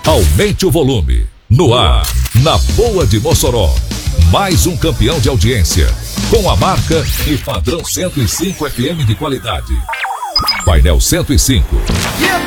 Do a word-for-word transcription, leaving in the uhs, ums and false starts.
Aumente o volume. No ar, na Boa de Mossoró. Mais um campeão de audiência. Com a marca e padrão cento e cinco F M de qualidade. Painel cento e cinco.